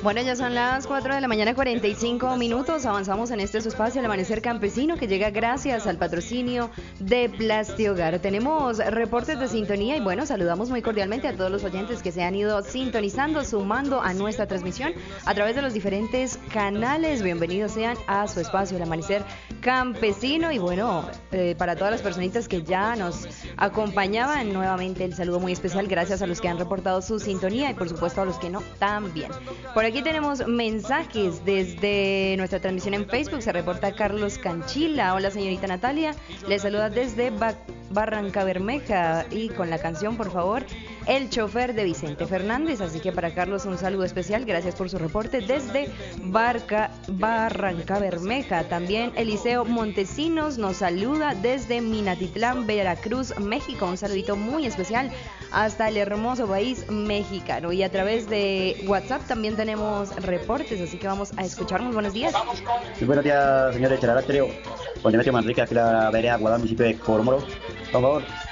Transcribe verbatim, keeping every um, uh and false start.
Bueno, ya son las cuatro de la mañana, cuarenta y cinco minutos. Avanzamos en este su espacio, el Amanecer Campesino, que llega gracias al patrocinio de Plastihogar. Tenemos reportes de sintonía y bueno, saludamos muy cordialmente a todos los oyentes que se han ido sintonizando, sumando a nuestra transmisión a través de los diferentes canales. Bienvenidos sean a su espacio, el Amanecer Campesino. Y bueno, eh, para todas las personitas que ya nos acompañaban, nuevamente el saludo muy especial. Gracias a los que han reportado su sintonía y por supuesto a los que no, también. Por aquí tenemos mensajes desde nuestra transmisión en Facebook. Se reporta Carlos Canchila. Hola, señorita Natalia. Le saluda desde ba Barranca Bermeja. Y con la canción, por favor, El Chofer de Vicente Fernández. Así que para Carlos un saludo especial. Gracias por su reporte desde Barca, Barranca Bermeja. También Eliseo Montesinos nos saluda desde Minatitlán, Veracruz, México. Un saludito muy especial hasta el hermoso país mexicano. Y a través de WhatsApp también tenemos reportes, así que vamos a escucharnos. Buenos días. Sí, buenos días, señores Charalatrio. Con Demetrio Manrique, aquí la vereda Guadalajara, municipio de Coromoro. Por favor,